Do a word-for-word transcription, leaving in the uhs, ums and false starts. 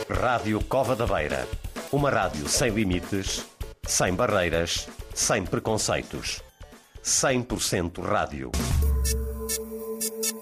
Rádio Cova da Beira. Uma rádio sem limites, sem barreiras, sem preconceitos. cem por cento rádio.